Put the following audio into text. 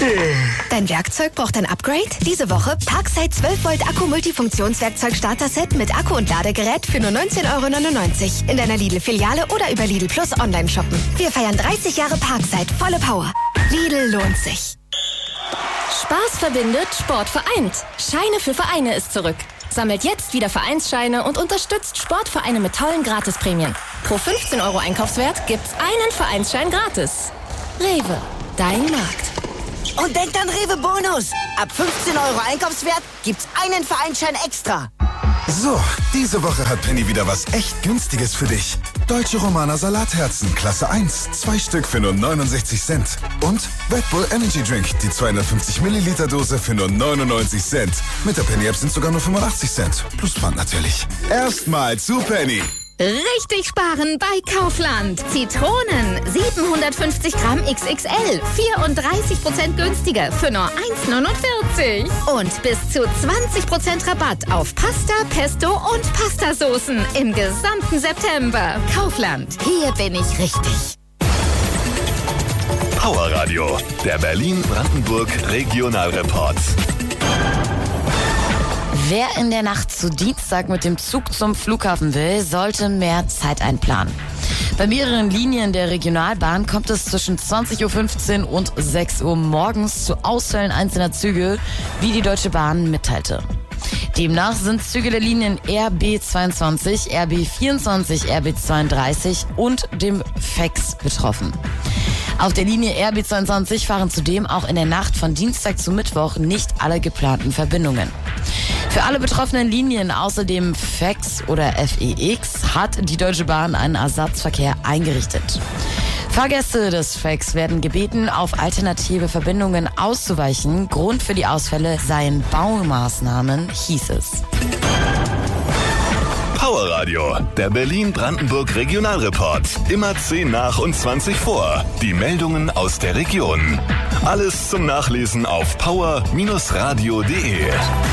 Dein Werkzeug braucht ein Upgrade? Diese Woche Parkside 12 Volt Akku Multifunktionswerkzeug Starter-Set mit Akku und Ladegerät für nur 19,99 € in deiner Lidl-Filiale oder über Lidl Plus online shoppen. Wir feiern 30 Jahre Parkside, volle Power. Lidl lohnt sich. Spaß verbindet, Sport vereint. Scheine für Vereine ist zurück. Sammelt jetzt wieder Vereinsscheine und unterstützt Sportvereine mit tollen Gratisprämien. Pro 15 € Einkaufswert gibt's einen Vereinsschein gratis. Rewe, dein Markt. Und denkt an Rewe Bonus. Ab 15 € Einkaufswert gibt's einen Vereinsschein extra. So, diese Woche hat Penny wieder was echt Günstiges für dich. Deutsche Romaner Salatherzen, Klasse 1, 2 Stück für nur 69 Cent. Und Red Bull Energy Drink, die 250 Milliliter Dose für nur 99 Cent. Mit der Penny App sind sogar nur 85 Cent. Plus Pfand natürlich. Erstmal zu Penny. Richtig sparen bei Kaufland. Zitronen 750 Gramm XXL, 34% günstiger für nur 1,49 €. Und bis zu 20% Rabatt auf Pasta, Pesto und Pastasoßen im gesamten September. Kaufland, hier bin ich richtig. Power Radio, der Berlin-Brandenburg Regionalreport. Wer in der Nacht zu Dienstag mit dem Zug zum Flughafen will, sollte mehr Zeit einplanen. Bei mehreren Linien der Regionalbahn kommt es zwischen 20:15 Uhr und 6 Uhr morgens zu Ausfällen einzelner Züge, wie die Deutsche Bahn mitteilte. Demnach sind Züge der Linien RB22, RB24, RB32 und dem FEX betroffen. Auf der Linie RB22 fahren zudem auch in der Nacht von Dienstag zu Mittwoch nicht alle geplanten Verbindungen. Für alle betroffenen Linien außer dem FEX oder FEX hat die Deutsche Bahn einen Ersatzverkehr eingerichtet. Fahrgäste des FEX werden gebeten, auf alternative Verbindungen auszuweichen. Grund für die Ausfälle seien Baumaßnahmen, hieß es. Power Radio, der Berlin-Brandenburg Regionalreport. Immer 10 nach und 20 vor. Die Meldungen aus der Region. Alles zum Nachlesen auf power-radio.de.